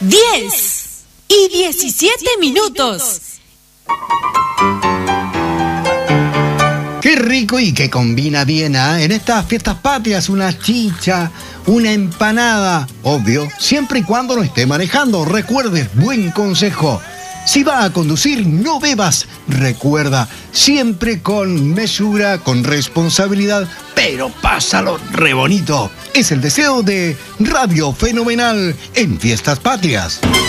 10:17. Qué rico y que combina bien, ¿eh? En estas fiestas patrias, una chicha, una empanada, obvio, siempre y cuando no esté manejando. Recuerde, buen consejo. Si va a conducir, no bebas. Recuerda, siempre con mesura, con responsabilidad, pero pásalo re bonito. Es el deseo de Radio Fenomenal en Fiestas Patrias.